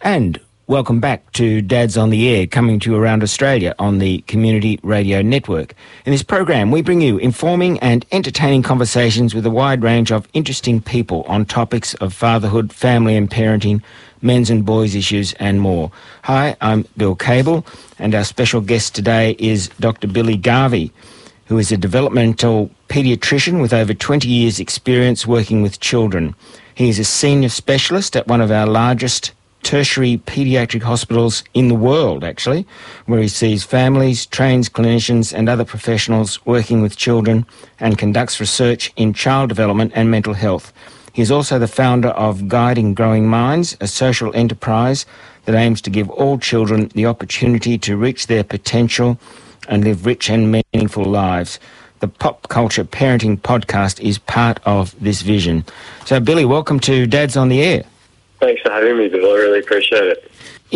And welcome back to Dads on the Air, coming to you around Australia on the Community Radio Network. In this program, we bring you informing and entertaining conversations with a wide range of interesting people on topics of fatherhood, family and parenting, men's and boys' issues and more. Hi, I'm Bill Cable, and our special guest today is Dr. Billy Garvey, who is a developmental paediatrician with over 20 years' experience working with children. He is a senior specialist at one of our largest tertiary paediatric hospitals in the world, actually, where he sees families, trains clinicians and other professionals working with children and conducts research in child development and mental health. He is also the founder of Guiding Growing Minds, a social enterprise that aims to give all children the opportunity to reach their potential and live rich and meaningful lives. The Pop Culture Parenting Podcast is part of this vision. So, Billy, welcome to Dads on the Air. Thanks for having me, Bill. I really appreciate it.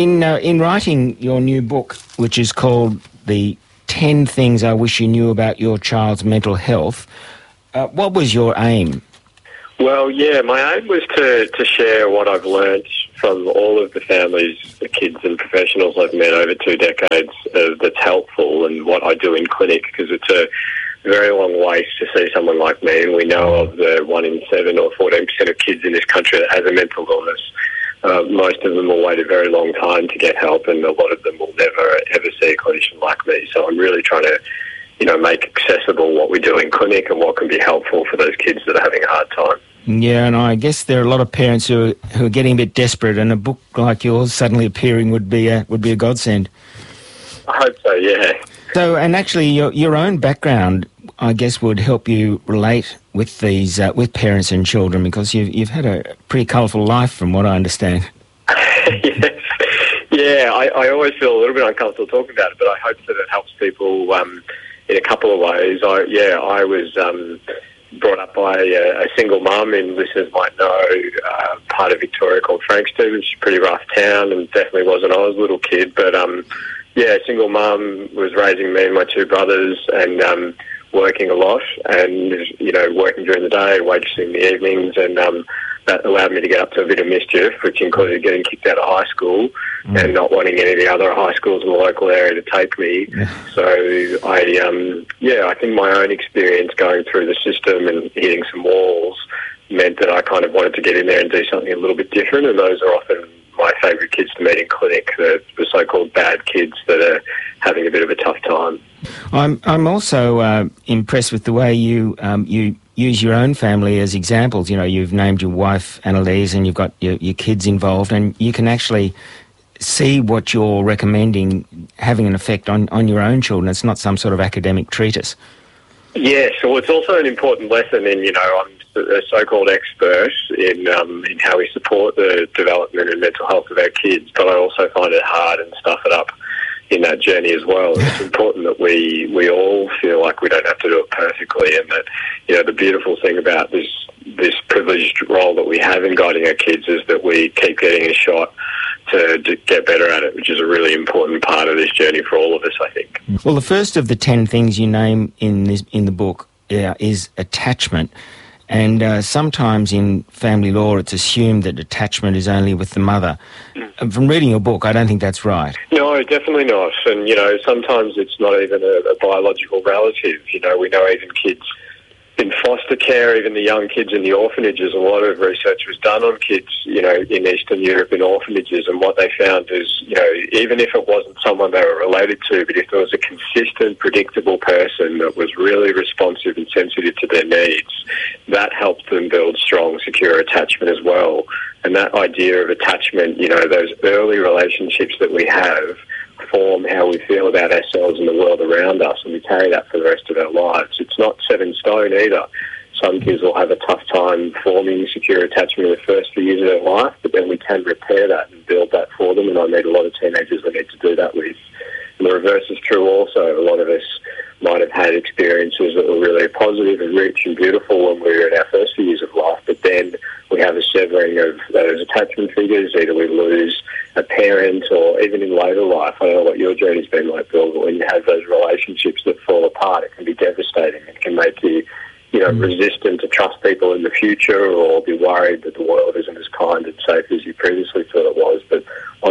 In writing your new book, which is called The 10 Things I Wish You Knew About Your Child's Mental Health, what was your aim? Well, yeah, my aim was to share what I've learnt from all of the families, the kids and professionals I've met over 2 decades that's helpful, and what I do in clinic, because it's a very long ways to see someone like me, and we know of the 1 in 7 or 14% of kids in this country that has a mental illness. Most of them will wait a very long time to get help, and a lot of them will never ever see a clinician like me. So I'm really trying to, make accessible what we do in clinic and what can be helpful for those kids that are having a hard time. Yeah, and I guess there are a lot of parents who are getting a bit desperate, and a book like yours suddenly appearing would be a godsend. I hope so, yeah. So, and actually, your own background, I guess, would help you relate with these with parents and children, because you've had a pretty colourful life, from what I understand. Yes. Yeah, I always feel a little bit uncomfortable talking about it, but I hope that it helps people in a couple of ways. I was brought up by a single mum in, listeners might know, part of Victoria called Frankston, which is a pretty rough town, and definitely wasn't I was a little kid, but single mum, was raising me and my 2 brothers, and working a lot, and working during the day, waitressing in the evenings, and that allowed me to get up to a bit of mischief, which included getting kicked out of high school and not wanting any of the other high schools in the local area to take me. So I think my own experience going through the system and hitting some walls meant that I kind of wanted to get in there and do something a little bit different, and those are often my favourite kids to meet in clinic, the so-called bad kids that are having a bit of a tough time. I'm also impressed with the way you use your own family as examples. You've named your wife Annalise, and you've got your kids involved, and you can actually see what you're recommending having an effect on your own children. It's not some sort of academic treatise. Yes, so it's also an important lesson in, I'm a so-called expert in how we support the development and mental health of our kids, but I also find it hard and stuff it up in that journey as well. It's important that we all feel like we don't have to do it perfectly, and that, the beautiful thing about this privileged role that we have in guiding our kids is that we keep getting a shot to get better at it, which is a really important part of this journey for all of us, I think. Well, the first of the 10 things you name in the book is attachment. And sometimes in family law, it's assumed that attachment is only with the mother. From reading your book, I don't think that's right. No, definitely not. And, sometimes it's not even a biological relative. We know even kids in foster care, even the young kids in the orphanages, a lot of research was done on kids, in Eastern Europe in orphanages, and what they found is, even if it wasn't someone they were related to, but if there was a consistent, predictable person that was really responsive and sensitive to their needs, that helped them build strong, secure attachment as well. And that idea of attachment, those early relationships that we have form how we feel about ourselves and the world around us, and we carry that for the rest of our lives. It's not set in stone either. Some kids will have a tough time forming secure attachment in the first few years of their life, but then we can repair that and build that for them, and I meet a lot of teenagers we need to do that with. And the reverse is true also. A lot of us might have had experiences that were really positive and rich and beautiful when we were in our first few years of life, but then we have a severing of those attachment figures. Either we lose a parent, or even in later life, I don't know what your journey's been like, Bill, but when you have those relationships that fall apart, it can be devastating. It can make you, resistant to trust people in the future, or be worried that the world isn't as kind and safe as you previously thought it was. But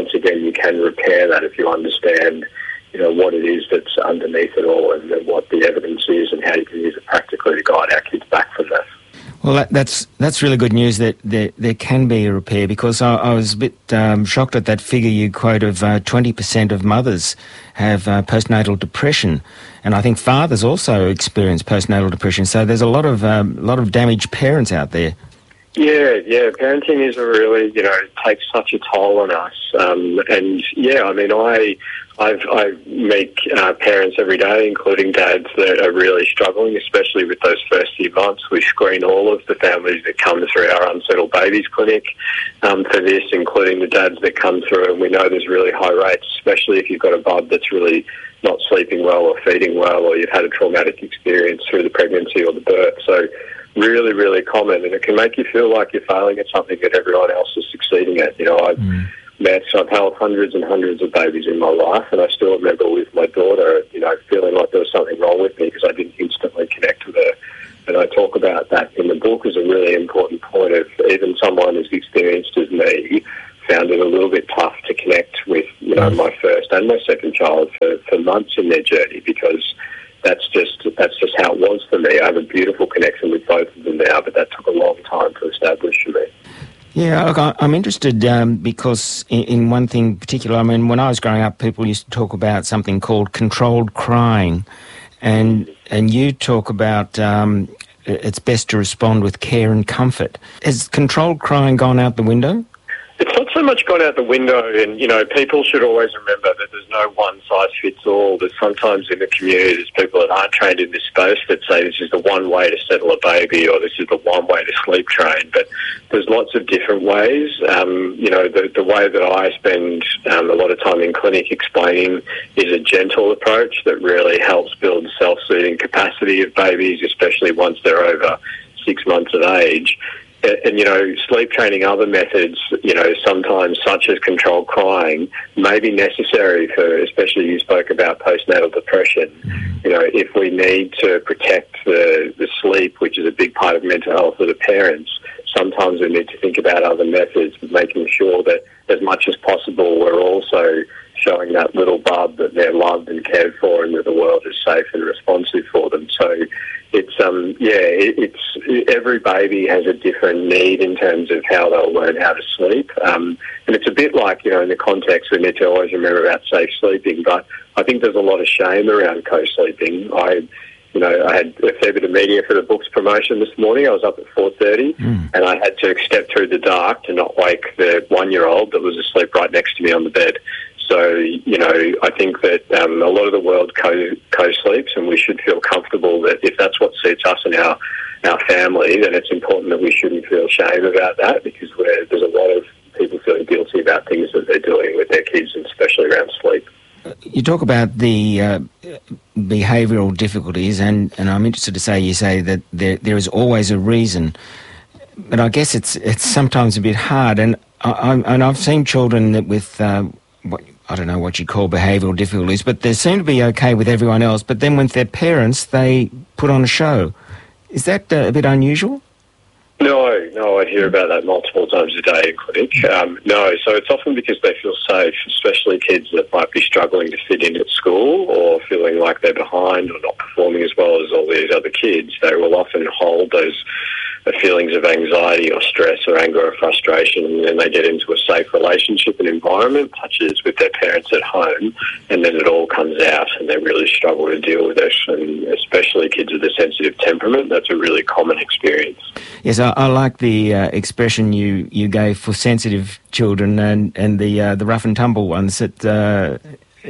can repair that if you understand, what it is that's underneath it all, and then what the evidence is, and how you can use it practically to guide our kids back from that. Well, that's really good news that there can be a repair, because I was a bit shocked at that figure you quote of 20% of mothers have postnatal depression, and I think fathers also experience postnatal depression. So there's a lot of damaged parents out there. Yeah, parenting is a really, takes such a toll on us. I meet parents every day, including dads that are really struggling, especially with those first few months. We screen all of the families that come through our Unsettled Babies Clinic for this, including the dads that come through, and we know there's really high rates, especially if you've got a bub that's really not sleeping well or feeding well, or you've had a traumatic experience through the pregnancy or the birth. So really, really common, and it can make you feel like you're failing at something that everyone else is succeeding at. I've held hundreds and hundreds of babies in my life, and I still remember with my daughter, feeling like there was something wrong with me because I didn't instantly connect with her. And I talk about that in the book as a really important point of even someone as experienced as me found it a little bit tough to connect with, my first and my second child for months in their journey, because that's just how it was for me. I have a beautiful connection with both of them now, but that took a long time to establish for me. Yeah, look, I'm interested because in one thing in particular, when I was growing up, people used to talk about something called controlled crying, and you talk about it's best to respond with care and comfort. Has controlled crying gone out the window? It's not so much gone out the window, and, people should always remember that there's no one-size-fits-all. That sometimes in the community there's people that aren't trained in this space that say this is the one way to settle a baby, or this is the one way to sleep train, but there's lots of different ways. The way that I spend a lot of time in clinic explaining is a gentle approach that really helps build the self-soothing capacity of babies, especially once they're over 6 months of age. And, sleep training, other methods, sometimes such as controlled crying, may be necessary for, especially you spoke about postnatal depression. If we need to protect the sleep, which is a big part of mental health of the parents, sometimes we need to think about other methods, making sure that as much as possible we're also showing that little bub that they're loved and cared for, and that the world is safe and responsive for them. So it's every baby has a different need in terms of how they'll learn how to sleep, and it's a bit like, in the context we need to always remember about safe sleeping, but I think there's a lot of shame around co-sleeping. I had a fair bit of media for the book's promotion this morning. I was up at 4:30 and I had to step through the dark to not wake the 1-year-old that was asleep right next to me on the bed. So, I think that a lot of the world co-sleeps, and we should feel comfortable that if that's what suits us and our family, then it's important that we shouldn't feel shame about that, because there's a lot of people feeling guilty about things that they're doing with their kids, and especially around sleep. You talk about the behavioural difficulties, and I'm interested to say, you say that there is always a reason, but I guess it's sometimes a bit hard, and I've seen children that with I don't know what you call behavioural difficulties, but they seem to be okay with everyone else, but then with their parents, they put on a show. Is that a bit unusual? No, I hear about that multiple times a day in clinic. So it's often because they feel safe, especially kids that might be struggling to fit in at school, or feeling like they're behind or not performing as well as all these other kids. They will often hold those feelings of anxiety or stress or anger or frustration, and then they get into a safe relationship and environment, such as with their parents at home, and then it all comes out and they really struggle to deal with it, and especially kids with a sensitive temperament. That's a really common experience. Yes, I like the expression you gave for sensitive children and the rough and tumble ones. That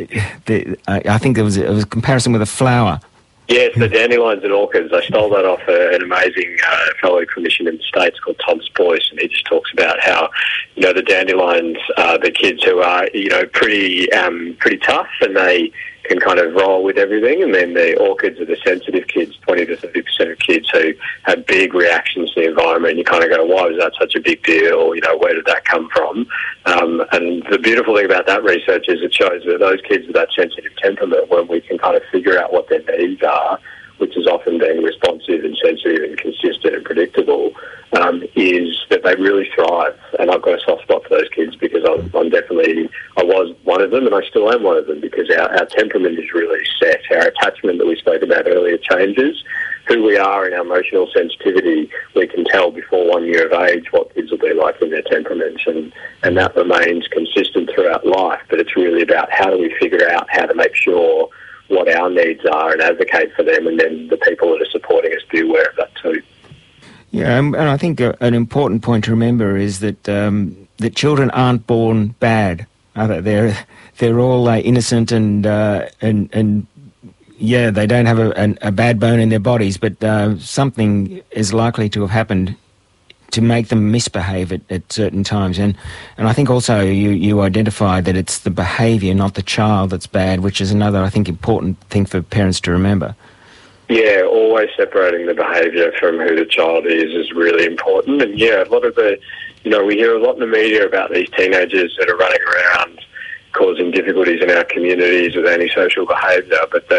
I think it was a comparison with a flower. Yes, the dandelions and orchids. I stole that off an amazing fellow clinician in the States called Tom Spoyce, and he just talks about how, the dandelions are the kids who are, pretty tough, and they can kind of roll with everything, and then the orchids are the sensitive kids, 20 to 30% of kids who have big reactions to the environment, and you kind of go, why was that such a big deal? Where did that come from? And the beautiful thing about that research is it shows that those kids with that sensitive temperament, when we can kind of figure out what their needs are, we which is often being responsive and sensitive and consistent and predictable, is that they really thrive. And I've got a soft spot for those kids because I was one of them and I still am one of them, because our temperament is really set. Our attachment that we spoke about earlier changes. Who we are in our emotional sensitivity, we can tell before 1 year of age what kids will be like in their temperaments, and that remains consistent throughout life. But it's really about how do we figure out how to make sure what our needs are and advocate for them, and then the people that are supporting us be aware of that too. Yeah, and I think an important point to remember is that that children aren't born bad. They're all innocent and yeah, they don't have a bad bone in their bodies, but something is likely to have happened to make them misbehave at certain times. And I think also you identified that it's the behaviour, not the child, that's bad, which is another, I think, important thing for parents to remember. Yeah, always separating the behaviour from who the child is really important. And yeah, a lot of we hear a lot in the media about these teenagers that are running around causing difficulties in our communities with antisocial behaviour, but